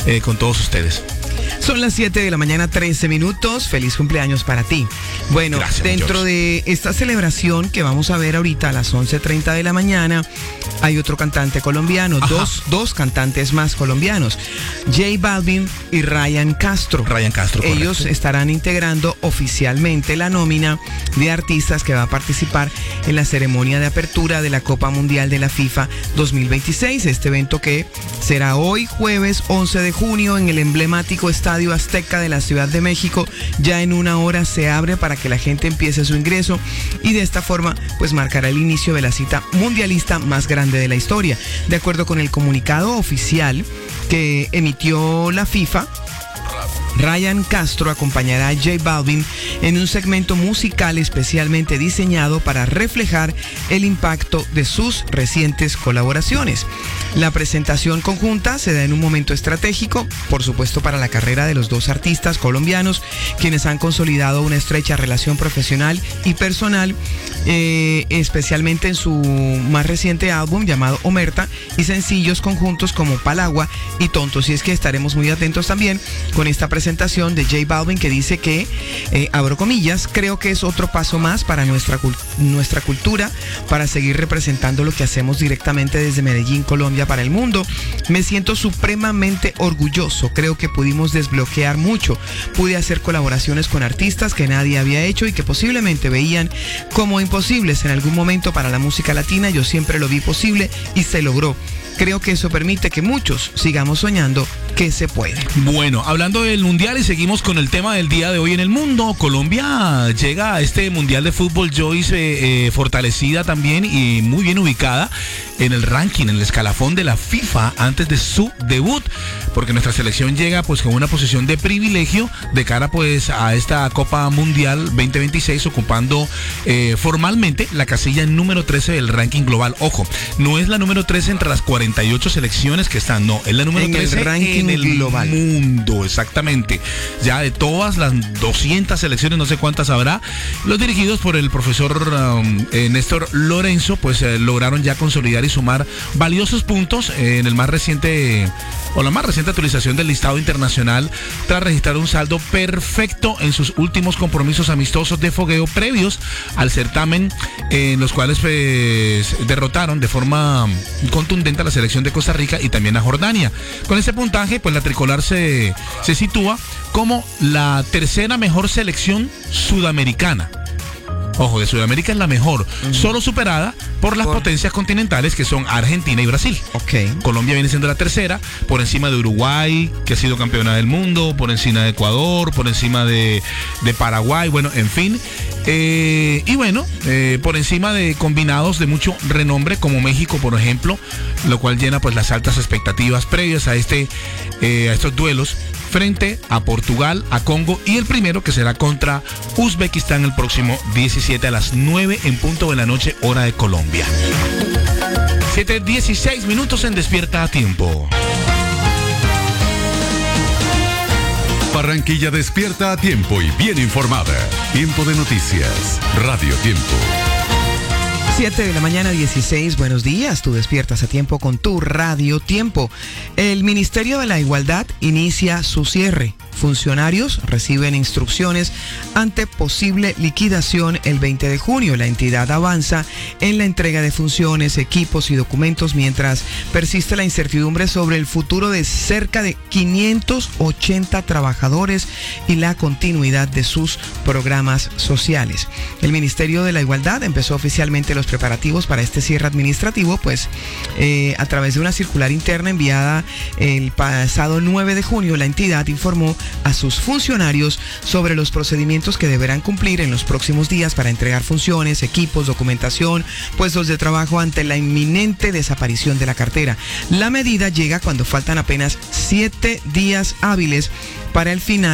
con todos ustedes. Son las 7 de la mañana, 13 minutos. Feliz cumpleaños para ti. Bueno, gracias, dentro de esta celebración que vamos a ver ahorita a las 11:30 de la mañana, hay otro cantante colombiano, dos cantantes más colombianos, J Balvin y Ryan Castro. Ellos estarán integrando oficialmente la nómina de artistas que va a participar en la ceremonia de apertura de la Copa Mundial de la FIFA 2026. Este evento que será hoy, jueves 11 de junio, en el emblemático Estadio Azteca de la Ciudad de México. Ya en una hora se abre para que la gente empiece su ingreso y de esta forma pues marcará el inicio de la cita mundialista más grande de la historia. De acuerdo con el comunicado oficial que emitió la FIFA, Ryan Castro acompañará a J Balvin en un segmento musical especialmente diseñado para reflejar el impacto de sus recientes colaboraciones. La presentación conjunta se da en un momento estratégico, por supuesto, para la carrera de los dos artistas colombianos, quienes han consolidado una estrecha relación profesional y personal, especialmente en su más reciente álbum llamado Omerta, y sencillos conjuntos como Palagua y Tontos. Y es que estaremos muy atentos también con esta presentación de J Balvin, que dice que, abro comillas, creo que es otro paso más para nuestra cultura, para seguir representando lo que hacemos directamente desde Medellín, Colombia, para el mundo. Me siento supremamente orgulloso, creo que pudimos desbloquear mucho, pude hacer colaboraciones con artistas que nadie había hecho y que posiblemente veían como imposibles en algún momento para la música latina. Yo siempre lo vi posible y se logró. Creo que eso permite que muchos sigamos soñando que se puede. Bueno, hablando del Mundial y seguimos con el tema del día de hoy en el mundo. Colombia llega a este Mundial de Fútbol, Joyce, fortalecida también y muy bien ubicada en el ranking, en el escalafón de la FIFA antes de su debut, porque nuestra selección llega pues con una posición de privilegio de cara pues a esta Copa Mundial 2026, ocupando formalmente la casilla número 13 del ranking global. Ojo, no es la número 13 entre las 48 selecciones que están, no, es la número 13 en el global mundo, exactamente. Ya de todas las 200 selecciones, no sé cuántas habrá, los dirigidos por el profesor Néstor Lorenzo, pues lograron ya consolidar y sumar valiosos puntos en el más reciente o la más reciente actualización del listado internacional, tras registrar un saldo perfecto en sus últimos compromisos amistosos de fogueo previos al certamen, en los cuales pues derrotaron de forma contundente a la selección de Costa Rica y también a Jordania. Con ese puntaje, pues la tricolor se sitúa como la tercera mejor selección sudamericana. Ojo, de Sudamérica es la mejor, solo superada por las potencias continentales que son Argentina y Brasil. Okay. Colombia viene siendo la tercera, por encima de Uruguay, que ha sido campeona del mundo, por encima de Ecuador, por encima de Paraguay, bueno, en fin. Por encima de combinados de mucho renombre como México, por ejemplo, lo cual llena pues las altas expectativas previas a estos duelos frente a Portugal, a Congo y el primero que será contra Uzbekistán el próximo 17 a las 9 en punto de la noche, hora de Colombia. 7:16 minutos en Despierta a Tiempo. Barranquilla despierta a tiempo y bien informada. Tiempo de noticias. Radio Tiempo. 7 de la mañana, 16. Buenos días. Tú despiertas a tiempo con tu Radio Tiempo. El Ministerio de la Igualdad inicia su cierre. Funcionarios reciben instrucciones ante posible liquidación el 20 de junio. La entidad avanza en la entrega de funciones, equipos y documentos mientras persiste la incertidumbre sobre el futuro de cerca de 580 trabajadores y la continuidad de sus programas sociales. El Ministerio de la Igualdad empezó oficialmente los preparativos para este cierre administrativo, pues a través de una circular interna enviada el pasado 9 de junio, la entidad informó a sus funcionarios sobre los procedimientos que deberán cumplir en los próximos días para entregar funciones, equipos, documentación, puestos de trabajo ante la inminente desaparición de la cartera. La medida llega cuando faltan apenas 7 días hábiles para el final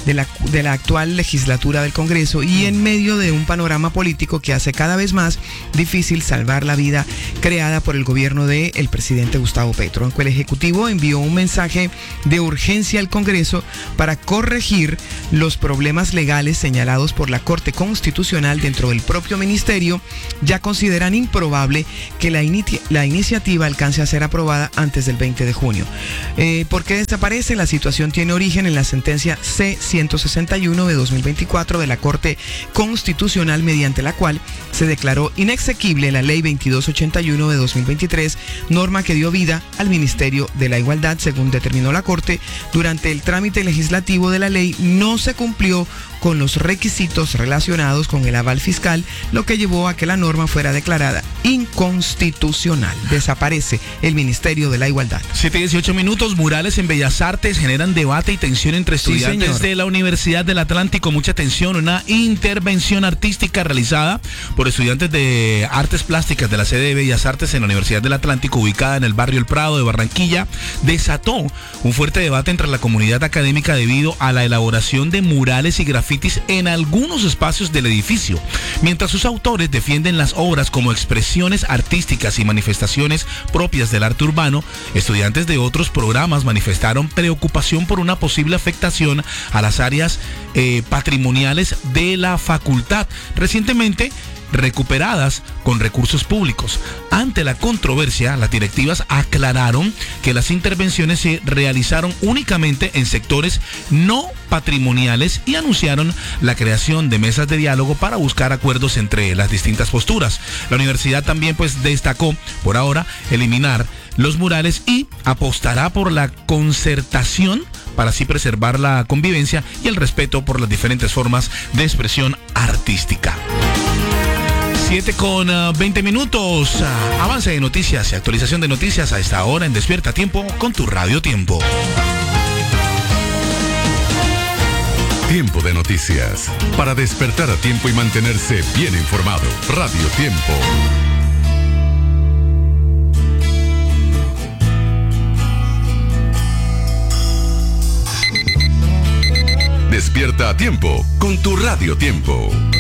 de la actual legislatura del Congreso y en medio de un panorama político que hace cada vez más difícil salvar la vida creada por el gobierno del presidente Gustavo Petro. Aunque el Ejecutivo envió un mensaje de urgencia al Congreso para corregir los problemas legales señalados por la Corte Constitucional dentro del propio ministerio, ya consideran improbable que la iniciativa alcance a ser aprobada antes del 20 de junio. ¿Por qué desaparece? La situación tiene origen en la sentencia C-161 de 2024 de la Corte Constitucional, mediante la cual se declaró inexequible la Ley 2281 de 2023, norma que dio vida al Ministerio de la Igualdad. Según determinó la Corte, durante el trámite legislativo de la ley no se cumplió con los requisitos relacionados con el aval fiscal, lo que llevó a que la norma fuera declarada inconstitucional. Desaparece el Ministerio de la Igualdad. 7:18 minutos. Murales en Bellas Artes generan debate y tensión entre estudiantes de la Universidad del Atlántico. Mucha tensión. Una intervención artística realizada por estudiantes de artes plásticas de la sede de Bellas Artes en la Universidad del Atlántico, ubicada en el barrio El Prado de Barranquilla, desató un fuerte debate entre la comunidad académica debido a la elaboración de murales y grafitis en algunos espacios del edificio, mientras sus autores defienden las obras como expresiones artísticas y manifestaciones propias del arte urbano. Estudiantes de otros programas manifestaron preocupación por una posible afectación a las áreas patrimoniales de la facultad, recientemente recuperadas con recursos públicos. Ante la controversia, las directivas aclararon que las intervenciones se realizaron únicamente en sectores no patrimoniales y anunciaron la creación de mesas de diálogo para buscar acuerdos entre las distintas posturas. La universidad también destacó por ahora eliminar los murales y apostará por la concertación para así preservar la convivencia y el respeto por las diferentes formas de expresión artística. 7:20 minutos. Avance de noticias y actualización de noticias a esta hora en Despierta Tiempo con tu Radio Tiempo. Tiempo de noticias. Para despertar a tiempo y mantenerse bien informado. Radio Tiempo. Despierta a tiempo con tu Radio Tiempo.